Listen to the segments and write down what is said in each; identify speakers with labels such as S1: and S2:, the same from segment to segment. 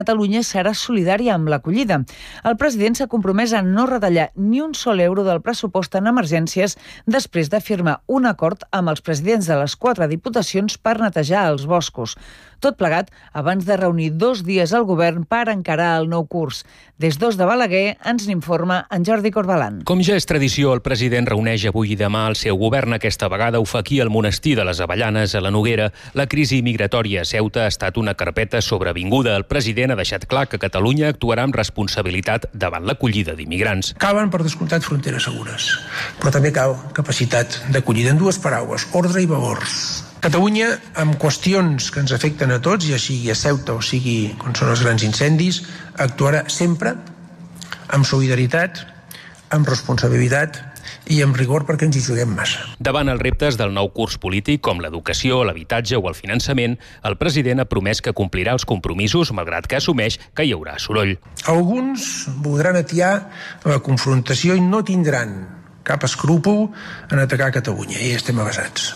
S1: Catalunya serà solidària amb l'acollida. El president s'ha compromès a no retallar ni un sol euro del pressupost en emergències després de firmar un acord amb els presidents de les 4 diputacions per netejar els boscos. Tot plegat abans de reunir 2 dies al govern per encarar el nou curs. Des d'Os de Balaguer ens n'informa en Jordi Corbalan.
S2: Com ja és tradició, el president reuneix avui i demà el seu govern. Aquesta vegada ho fa aquí al monestir de les Avellanes, a la Noguera. La crisi migratòria a Ceuta ha estat una carpeta sobrevinguda. El president ha deixat clar que Catalunya actuarà amb responsabilitat davant l'acollida d'immigrants.
S3: Calen, per descomptat, fronteres segures, però també cal capacitat d'acollida. En dues paraules, ordre i valors. Catalunya, amb qüestions que ens afecten a tots, ja sigui a Ceuta o sigui quan són els grans incendis, actuarà sempre amb solidaritat, amb responsabilitat i amb rigor perquè ens hi juguem massa.
S2: Davant els reptes del nou curs polític, com l'educació, l'habitatge o el finançament, el president ha promès que complirà els compromisos, malgrat que assumeix que hi haurà soroll.
S3: Alguns voldran atiar la confrontació i no tindran cap escrúpol en atacar Catalunya, i estem avasats.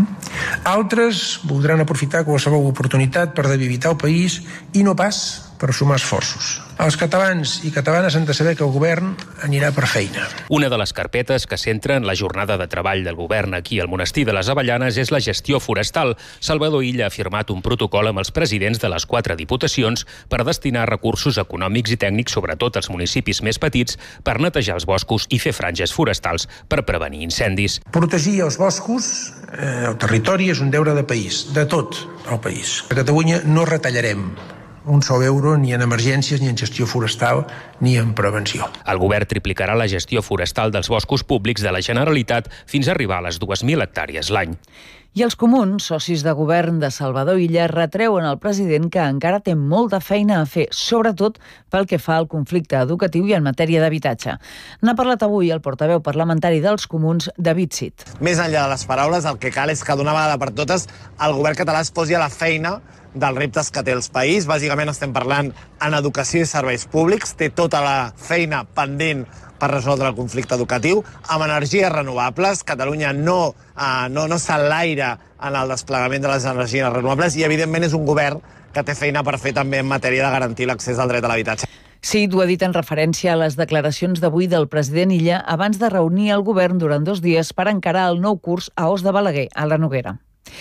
S3: Altres voldran aprofitar qualsevol oportunitat per debilitar el país i no pas per sumar esforços. Els catalans i catalanes han de saber que el govern anirà per feina.
S2: Una de les carpetes que centra en la jornada de treball del govern aquí al monestir de les Avellanes és la gestió forestal. Salvador Illa ha firmat un protocol amb els presidents de les 4 diputacions per destinar recursos econòmics i tècnics, sobretot als municipis més petits, per netejar els boscos i fer franges forestals per prevenir incendis.
S3: Protegir els boscos, el territori, és un deure de país, de tot el país. A Catalunya no retallarem un sol euro ni en emergències, ni en gestió forestal, ni en prevenció.
S2: El govern triplicarà la gestió forestal dels boscos públics de la Generalitat fins a arribar a les 2.000 hectàrees l'any.
S1: I els comuns, socis de govern de Salvador Illa, retreuen al president que encara té molta feina a fer, sobretot pel que fa al conflicte educatiu i en matèria d'habitatge. N'ha parlat avui el portaveu parlamentari dels comuns, David Cid.
S4: Més enllà de les paraules, el que cal és que d'una vegada per totes el govern català es posi a la feina dels reptes que té el país. Bàsicament estem parlant en educació i serveis públics. Té tota la feina pendent per resoldre el conflicte educatiu. Amb energies renovables, Catalunya no s'enlaira en el desplegament de les energies renovables i, evidentment, és un govern que té feina per fer també en matèria de garantir l'accés al dret a l'habitatge.
S1: Sí, ho ha dit en referència a les declaracions d'avui del president Illa abans de reunir el govern durant 2 dies per encarar el nou curs a Os de Balaguer, a la Noguera.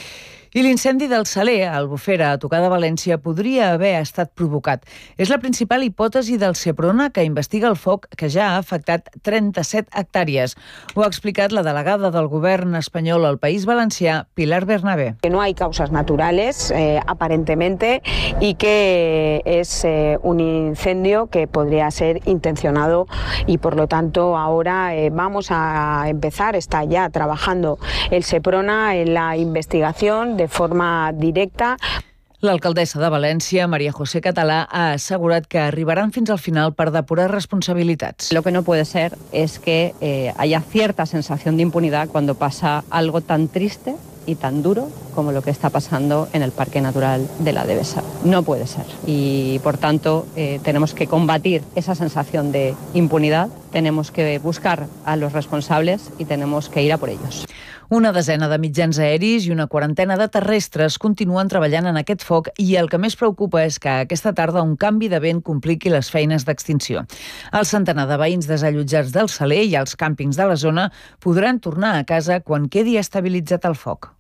S1: I l'incendi del Saler, a Albufera, a tocar de València, podria haver estat provocat. És la principal hipòtesi del Seprona, que investiga el foc que ja ha afectat 37 hectàrees. Ho ha explicat la delegada del govern espanyol al País Valencià, Pilar Bernabé.
S5: Que no hay causas naturales, aparentemente, y que es un incendio que podría ser intencionado y, por lo tanto, ahora vamos a empezar, está ya trabajando el Seprona en la investigación de forma directa.
S1: L'alcaldessa de València, María José Català, ha assegurat que arribaran fins al final per depurar responsabilitats.
S6: Lo que no puede ser es que haya cierta sensación de impunidad cuando pasa algo tan triste y tan duro como lo que está pasando en el Parque Natural de la Devesa. No puede ser. Y, por tanto, tenemos que combatir esa sensación de impunidad, tenemos que buscar a los responsables y tenemos que ir a por ellos.
S1: Una desena de mitjans aeris i una quarantena de terrestres continuen treballant en aquest foc i el que més preocupa és que aquesta tarda un canvi de vent compliqui les feines d'extinció. El centenar de veïns desallotjats del Saler i els càmpings de la zona podran tornar a casa quan quedi estabilitzat el foc.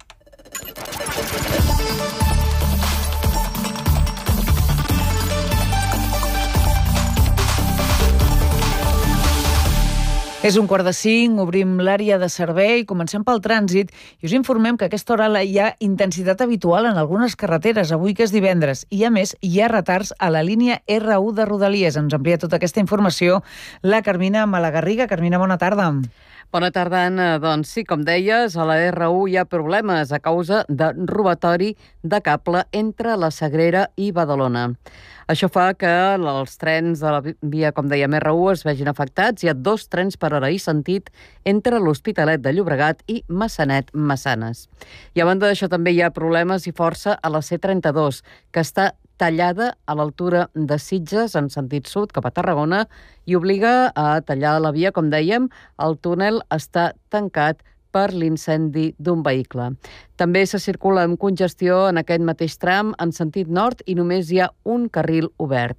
S1: És 4:45, obrim l'àrea de servei, comencem pel trànsit i us informem que a aquesta hora hi ha intensitat habitual en algunes carreteres, avui que és divendres, i a més hi ha retards a la línia R1 de Rodalies. Ens envia tota aquesta informació la Carmina Malagarriga. Carmina, bona tarda.
S7: Bona tarda, Anna. Doncs sí, com deies, a la R1 hi ha problemes a causa de robatori de cable entre la Sagrera i Badalona. Això fa que els trens de la via, com dèiem, R1 es vegin afectats. Hi ha 2 trens per hora i sentit entre l'Hospitalet de Llobregat i Massanet-Massanes. I a banda d'això també hi ha problemes i força a la C32, que està tallada a l'altura de Sitges, en sentit sud, cap a Tarragona, i obliga a tallar la via, com dèiem. El túnel està tancat per l'incendi d'un vehicle. També se circula amb congestió en aquest mateix tram en sentit nord i només hi ha un carril obert.